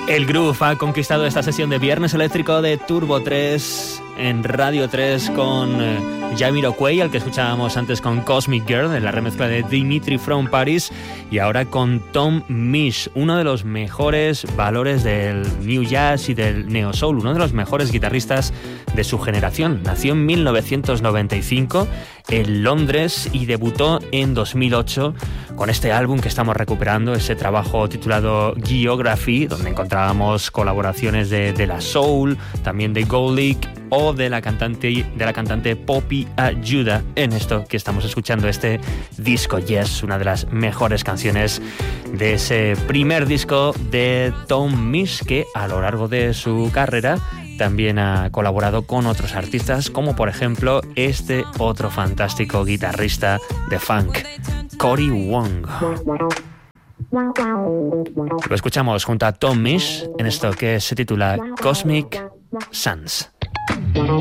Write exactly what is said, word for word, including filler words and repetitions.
El groove ha conquistado esta sesión de Viernes Eléctrico de Turbo tres en Radio tres con eh, Jamiroquai, al que escuchábamos antes con Cosmic Girl, en la remezcla de Dimitri from Paris, y ahora con Tom Misch, uno de los mejores valores del New Jazz y del Neo Soul, uno de los mejores guitarristas de su generación. Nació en mil novecientos noventa y cinco en Londres y debutó en dos mil ocho con este álbum que estamos recuperando, ese trabajo titulado Geography, donde encontrábamos colaboraciones de, de la Soul, también de Goldie o de la cantante de la cantante Poppy Ayuda en esto que estamos escuchando, este disco Yes, una de las mejores canciones de ese primer disco de Tom Misch, que a lo largo de su carrera también ha colaborado con otros artistas, como por ejemplo este otro fantástico guitarrista de funk, Cory Wong. Lo escuchamos junto a Tom Misch en esto que se titula Cosmic Suns.